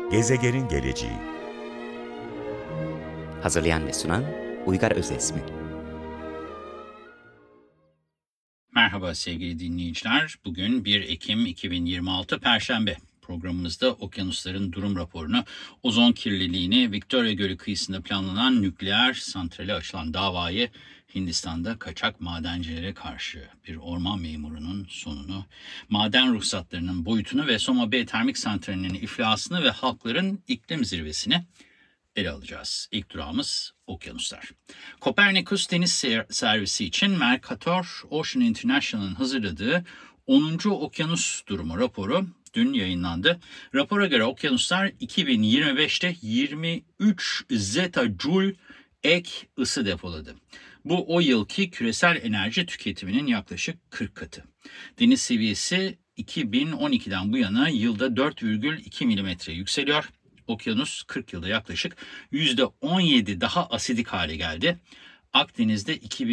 Gezegenin geleceği. Hazırlayan ve sunan Uygar Özesmi. Merhaba sevgili dinleyiciler. Bugün 1 Ekim 2026 Perşembe. Programımızda okyanusların durum raporunu, ozon kirliliğini, Victoria Gölü kıyısında planlanan nükleer santrale açılan davayı, Hindistan'da kaçak madencilere karşı bir orman memurunun sonunu, maden ruhsatlarının boyutunu ve Soma Bay Termik Santrali'nin iflasını ve halkların iklim zirvesini ele alacağız. İlk durağımız okyanuslar. Copernicus deniz servisi için Mercator Ocean International'ın hazırladığı 10. Okyanus Durumu raporu dün yayınlandı. Rapora göre okyanuslar 2025'te 23 zeta-joule ek ısı depoladı. Bu o yılki küresel enerji tüketiminin yaklaşık 40 katı. Deniz seviyesi 2012'den bu yana yılda 4,2 milimetre yükseliyor. Okyanus 40 yılda yaklaşık %17 daha asidik hale geldi. Akdeniz'de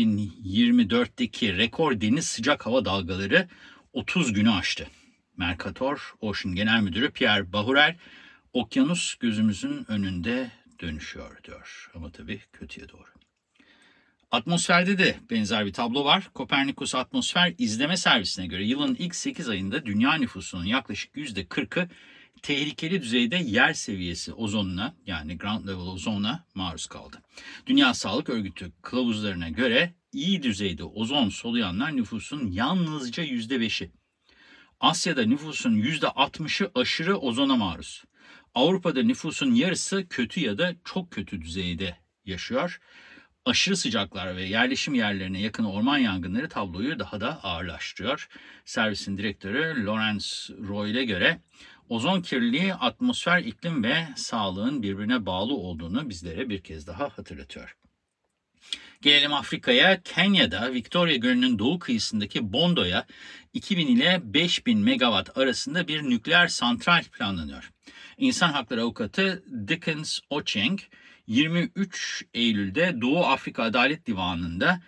2024'teki rekor deniz sıcak hava dalgaları 30 günü aştı. Mercator Ocean Genel Müdürü Pierre Bahurel, okyanus gözümüzün önünde dönüşüyor diyor. Ama tabii kötüye doğru. Atmosferde de benzer bir tablo var. Copernicus Atmosfer İzleme Servisi'ne göre yılın ilk 8 ayında dünya nüfusunun yaklaşık %40'ı tehlikeli düzeyde yer seviyesi ozonuna, yani ground level ozona maruz kaldı. Dünya Sağlık Örgütü kılavuzlarına göre iyi düzeyde ozon soluyanlar nüfusun yalnızca %5'i. Asya'da nüfusun %60'ı aşırı ozona maruz. Avrupa'da nüfusun yarısı kötü ya da çok kötü düzeyde yaşıyor. Aşırı sıcaklar ve yerleşim yerlerine yakın orman yangınları tabloyu daha da ağırlaştırıyor. Servisin direktörü Lawrence Royle'e göre ozon kirliliği atmosfer, iklim ve sağlığın birbirine bağlı olduğunu bizlere bir kez daha hatırlatıyor. Gelelim Afrika'ya. Kenya'da Victoria Gölü'nün doğu kıyısındaki Bondo'ya 2000 ile 5000 megawatt arasında bir nükleer santral planlanıyor. İnsan hakları avukatı Dickens Ochieng, 23 Eylül'de Doğu Afrika Adalet Divanı'nda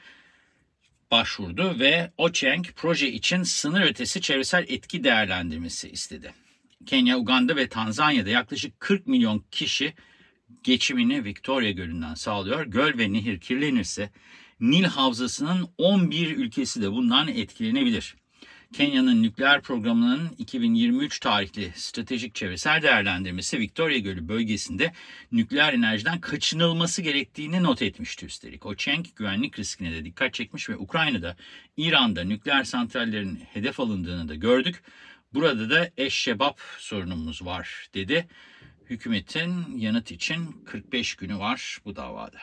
başvurdu ve Ochieng proje için sınır ötesi çevresel etki değerlendirmesi istedi. Kenya, Uganda ve Tanzanya'da yaklaşık 40 milyon kişi geçimini Victoria Gölü'nden sağlıyor. Göl ve nehir kirlenirse Nil Havzası'nın 11 ülkesi de bundan etkilenebilir. Kenya'nın nükleer programının 2023 tarihli stratejik çevresel değerlendirmesi Victoria Gölü bölgesinde nükleer enerjiden kaçınılması gerektiğini not etmişti üstelik. Ochieng güvenlik riskine de dikkat çekmiş ve Ukrayna'da, İran'da nükleer santrallerin hedef alındığını da gördük. Burada da eşşebap sorunumuz var dedi. Hükümetin yanıt için 45 günü var bu davada.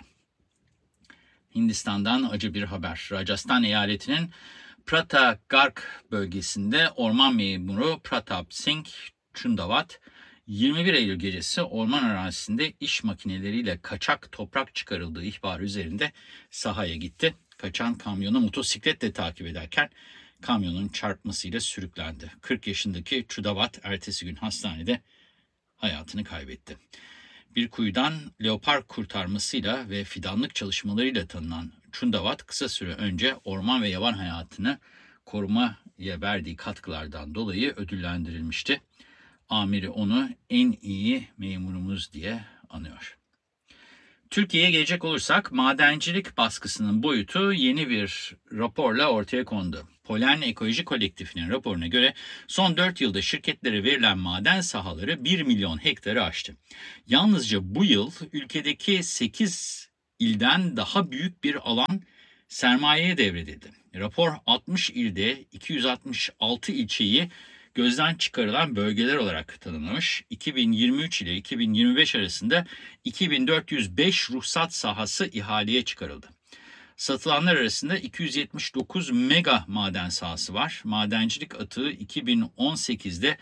Hindistan'dan acı bir haber. Rajasthan eyaletinin Pratagarh bölgesinde orman memuru Pratap Singh Chundavat, 21 Eylül gecesi orman arazisinde iş makineleriyle kaçak toprak çıkarıldığı ihbarı üzerinde sahaya gitti. Kaçan kamyonu motosikletle takip ederken kamyonun çarpmasıyla sürüklendi. 40 yaşındaki Chundavat ertesi gün hastanede hayatını kaybetti. Bir kuyudan leopar kurtarmasıyla ve fidanlık çalışmalarıyla tanınan Chundavat, kısa süre önce orman ve yaban hayatını korumaya verdiği katkılardan dolayı ödüllendirilmişti. Amiri onu en iyi memurumuz diye anıyor. Türkiye'ye gelecek olursak madencilik baskısının boyutu yeni bir raporla ortaya kondu. Polen Ekoloji Kolektifi'nin raporuna göre son 4 yılda şirketlere verilen maden sahaları 1 milyon hektarı aştı. Yalnızca bu yıl ülkedeki 8 ilden daha büyük bir alan sermayeye devredildi. Rapor 60 ilde 266 ilçeyi gözden çıkarılan bölgeler olarak tanımlamış. 2023 ile 2025 arasında 2405 ruhsat sahası ihaleye çıkarıldı. Satılanlar arasında 279 mega maden sahası var. Madencilik atığı 2018'de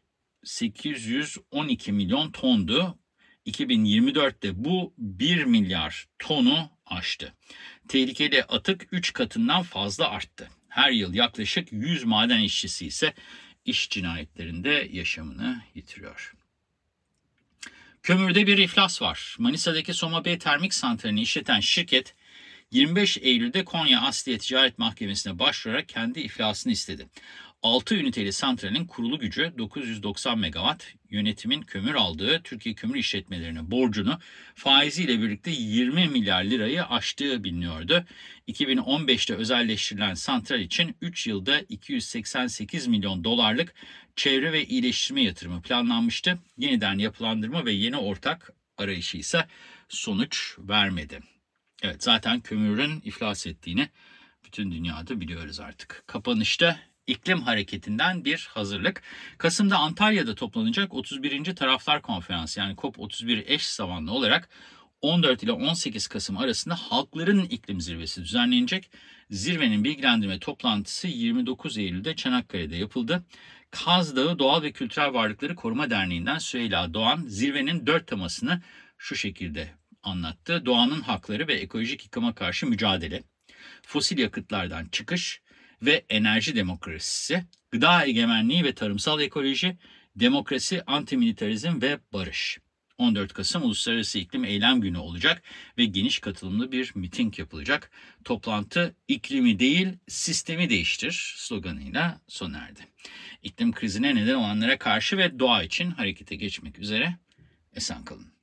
812 milyon tondu. 2024'te bu 1 milyar tonu aştı. Tehlikeli atık 3 katından fazla arttı. Her yıl yaklaşık 100 maden işçisi ise iş cinayetlerinde yaşamını yitiriyor. Kömürde bir iflas var. Manisa'daki Soma Bay Termik Santrali'ni işleten şirket 25 Eylül'de Konya Asliye Ticaret Mahkemesi'ne başvurarak kendi iflasını istedi. 6 üniteli santralin kurulu gücü 990 megawatt, yönetimin kömür aldığı Türkiye Kömür İşletmelerine borcunu faiziyle birlikte 20 milyar lirayı aştığı biliniyordu. 2015'te özelleştirilen santral için 3 yılda 288 milyon dolarlık çevre ve iyileştirme yatırımı planlanmıştı. Yeniden yapılandırma ve yeni ortak arayışı ise sonuç vermedi. Evet, zaten kömürün iflas ettiğini bütün dünyada biliyoruz artık. Kapanışta iklim hareketinden bir hazırlık. Kasım'da Antalya'da toplanacak 31. Taraflar Konferansı yani COP31 eş zamanlı olarak 14 ile 18 Kasım arasında Halkların İklim Zirvesi düzenlenecek. Zirvenin bilgilendirme toplantısı 29 Eylül'de Çanakkale'de yapıldı. Kaz Dağı Doğal ve Kültürel Varlıkları Koruma Derneği'nden Süheyla Doğan zirvenin 4 temasını şu şekilde anlattı. Doğanın hakları ve ekolojik yıkıma karşı mücadele, fosil yakıtlardan çıkış ve enerji demokrasisi, gıda egemenliği ve tarımsal ekoloji, demokrasi, antimilitarizm ve barış. 14 Kasım Uluslararası İklim Eylem Günü olacak ve geniş katılımlı bir miting yapılacak. Toplantı "İklimi değil, sistemi değiştir" sloganıyla sona erdi. İklim krizine neden olanlara karşı ve doğa için harekete geçmek üzere esen kalın.